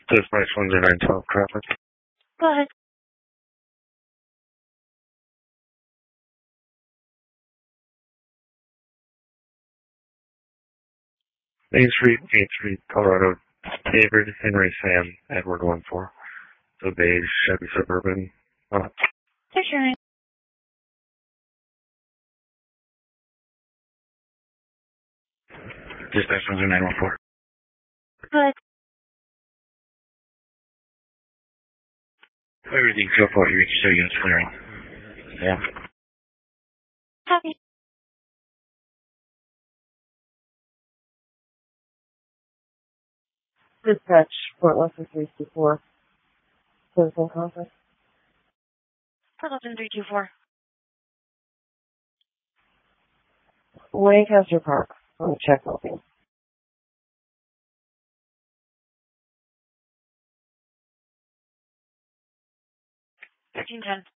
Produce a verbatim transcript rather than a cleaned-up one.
Dispatch one zero nine twelve traffic. Go ahead. Main Street, eighth Street, Colorado. David Henry Sam Edward one four. So beige Chevy Suburban. Uh, Sure. Dispatch one zero nine one four. Go ahead. Everything's so far. You reach two units clearing. Yeah. Copy. Dispatch, Fort Lawson three two four. Citizen conference. Pendleton three two four. Lancaster Park. On the check looking. Thirteen ten.